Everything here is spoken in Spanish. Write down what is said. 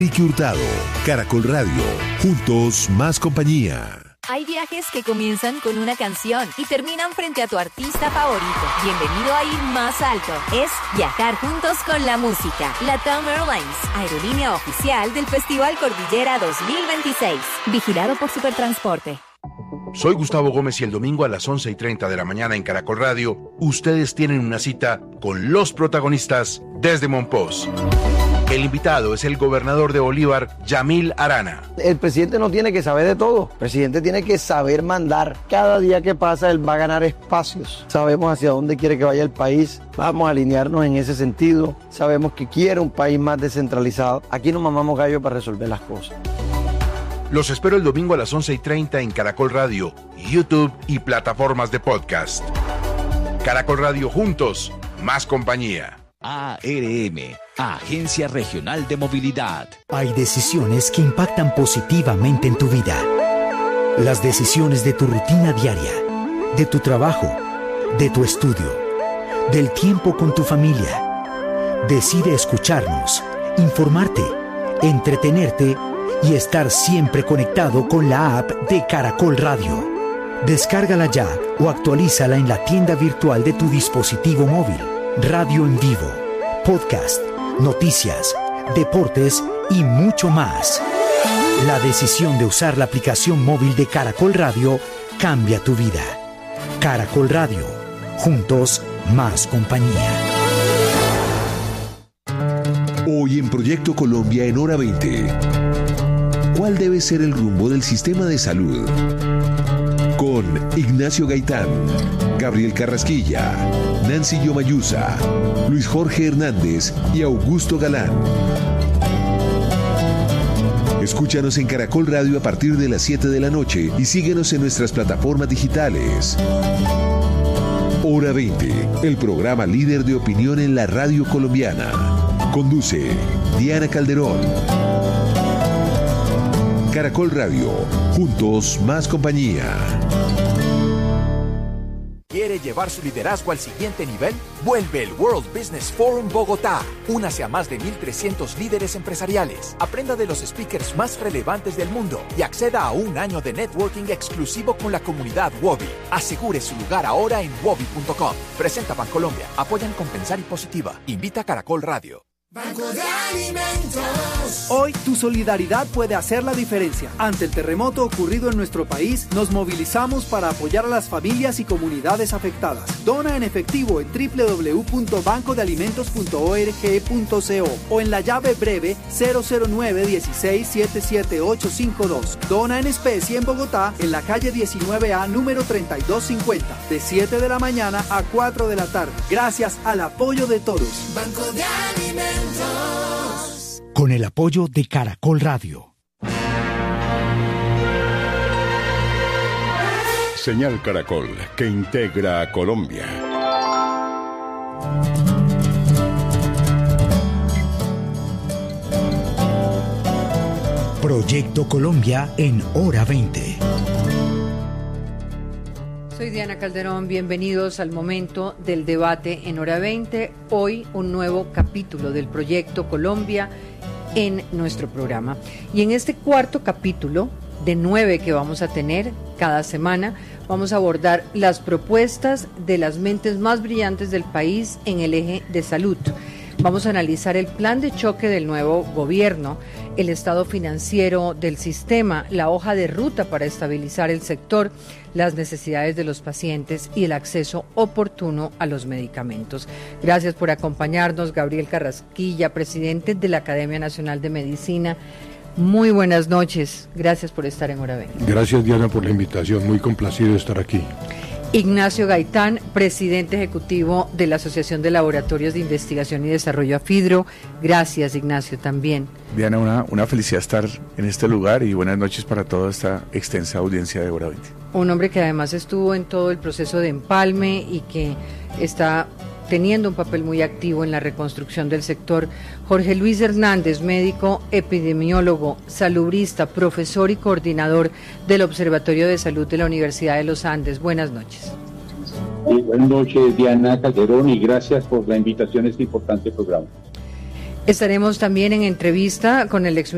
Ricky Hurtado, Caracol Radio, juntos más compañía. Hay viajes que comienzan con una canción y terminan frente a tu artista favorito. Bienvenido a ir más alto. Es viajar juntos con la música. LATAM Airlines, aerolínea oficial del Festival Cordillera 2026. Vigilado por Supertransporte. Soy Gustavo Gómez y el domingo a las 11:30 de la mañana en Caracol Radio, ustedes tienen una cita con los protagonistas desde Monpós. El invitado es el gobernador de Bolívar, Yamil Arana. El presidente no tiene que saber de todo. El presidente tiene que saber mandar. Cada día que pasa, él va a ganar espacios. Sabemos hacia dónde quiere que vaya el país. Vamos a alinearnos en ese sentido. Sabemos que quiere un país más descentralizado. Aquí no mamamos gallo para resolver las cosas. Los espero el domingo a las 11:30 en Caracol Radio, YouTube y plataformas de podcast. Caracol Radio, juntos, más compañía. ARM, Agencia Regional de Movilidad. Hay decisiones que impactan positivamente en tu vida. Las decisiones de tu rutina diaria, de tu trabajo, de tu estudio, del tiempo con tu familia. Decide escucharnos, informarte, entretenerte y estar siempre conectado con la app de Caracol Radio. Descárgala ya o actualízala en la tienda virtual de tu dispositivo móvil. Radio en vivo, podcast, noticias, deportes y mucho más. La decisión de usar la aplicación móvil de Caracol Radio cambia tu vida. Caracol Radio, juntos más compañía. Hoy en Proyecto Colombia en Hora 20. ¿Cuál debe ser el rumbo del sistema de salud? Con Ignacio Gaitán, Gabriel Carrasquilla, Nancy Yomayusa, Luis Jorge Hernández y Augusto Galán. Escúchanos en Caracol Radio a partir de las 7 de la noche y síguenos en nuestras plataformas digitales. Hora 20, el programa líder de opinión en la radio colombiana. Conduce Diana Calderón. Caracol Radio, juntos más compañía. ¿Quiere llevar su liderazgo al siguiente nivel? Vuelve el World Business Forum Bogotá. Únase a más de 1,300 líderes empresariales. Aprenda de los speakers más relevantes del mundo y acceda a un año de networking exclusivo con la comunidad Wobi. Asegure su lugar ahora en wobi.com. Presenta Bancolombia. Apoyan Compensar y Positiva. Invita a Caracol Radio. Banco de Alimentos. Hoy tu solidaridad puede hacer la diferencia. Ante el terremoto ocurrido en nuestro país, nos movilizamos para apoyar a las familias y comunidades afectadas. Dona en efectivo en www.bancodealimentos.org.co o en la llave breve 009-16-77852. Dona en especie en Bogotá, en la calle 19A, número 3250, de 7 de la mañana a 4 de la tarde. Gracias al apoyo de todos. Banco de Alimentos. Con el apoyo de Caracol Radio. Señal Caracol, que integra a Colombia. Proyecto Colombia en Hora 20. Soy Diana Calderón, bienvenidos al momento del debate en Hora 20. Hoy un nuevo capítulo del Proyecto Colombia en nuestro programa. Y en este cuarto capítulo, de 9 que vamos a tener cada semana, vamos a abordar las propuestas de las mentes más brillantes del país en el eje de salud. Vamos a analizar el plan de choque del nuevo gobierno, el estado financiero del sistema, la hoja de ruta para estabilizar el sector, las necesidades de los pacientes y el acceso oportuno a los medicamentos. Gracias por acompañarnos, Gabriel Carrasquilla, presidente de la Academia Nacional de Medicina. Muy buenas noches, gracias por estar en Hora 20. Gracias, Diana, por la invitación, muy complacido de estar aquí. Ignacio Gaitán, presidente ejecutivo de la Asociación de Laboratorios de Investigación y Desarrollo AFIDRO. Gracias, Ignacio, también. Diana, una felicidad estar en este lugar y buenas noches para toda esta extensa audiencia de Hora 20. Un hombre que además estuvo en todo el proceso de empalme y que está teniendo un papel muy activo en la reconstrucción del sector. Jorge Luis Hernández, médico, epidemiólogo, salubrista, profesor y coordinador del Observatorio de Salud de la Universidad de los Andes. Buenas noches. Buenas noches, Diana Calderón, y gracias por la invitación a este importante programa. Estaremos también en entrevista con el